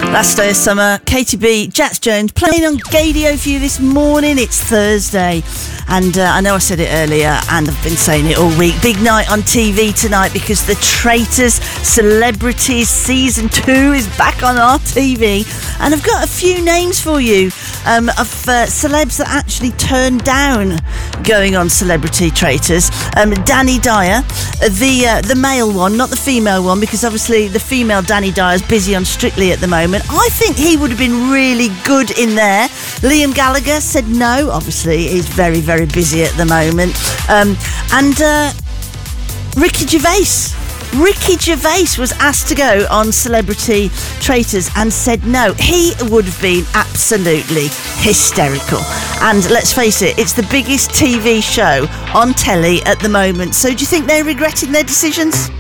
Last day of summer, Katie B, Jax Jones playing on Gaydio for you this morning. It's Thursday, and I know I said it earlier, and I've been saying it all week. Big night on TV tonight because The Traitors Celebrities Season 2 is back on our TV, and I've got a few names for you of celebs that actually turned down going on Celebrity Traitors. Danny Dyer, the male one, not the female one, because obviously the female Danny Dyer is busy on Strictly at the moment. I think he would have been really good in there. Liam Gallagher said no. Obviously, he's very, very busy at the moment. Ricky Gervais. Ricky Gervais was asked to go on Celebrity Traitors and said no. He would have been absolutely hysterical. And let's face it, it's the biggest TV show on telly at the moment. So do you think they're regretting their decisions?